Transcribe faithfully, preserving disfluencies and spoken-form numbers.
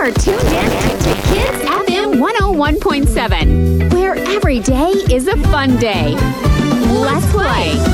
You're tuned in to Kids F M one oh one point seven, where every day is a fun day. Let's play.